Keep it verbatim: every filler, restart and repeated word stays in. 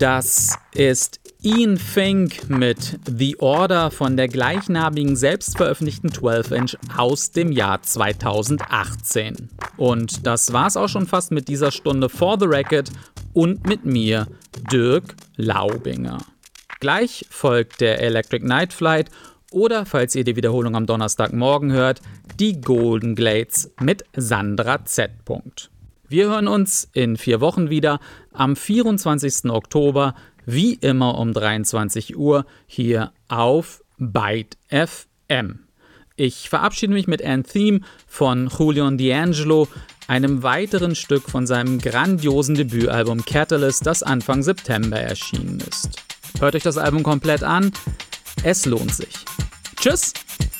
Das ist Ian Fink mit The Order von der gleichnamigen selbstveröffentlichten zwölf Inch aus dem Jahr zweitausendachtzehn. Und das war's auch schon fast mit dieser Stunde For the Record und mit mir, Dirk Laubinger. Gleich folgt der Electric Night Flight oder, falls ihr die Wiederholung am Donnerstagmorgen hört, die Golden Glades mit Sandra Z. Wir hören uns in vier Wochen wieder am vierundzwanzigsten Oktober, wie immer um dreiundzwanzig Uhr, hier auf Byte F M. Ich verabschiede mich mit Anthem von Julian D'Angelo, einem weiteren Stück von seinem grandiosen Debütalbum Catalyst, das Anfang September erschienen ist. Hört euch das Album komplett an, es lohnt sich. Tschüss!